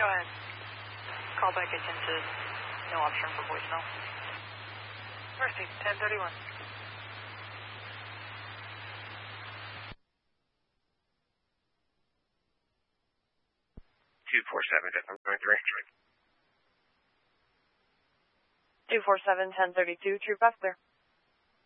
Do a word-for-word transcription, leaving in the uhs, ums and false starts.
Go ahead. Call back again to no option for voicemail. Mercy, ten thirty-one. two four seven, I'm going three. two four seven, ten thirty-two, True Pass clear.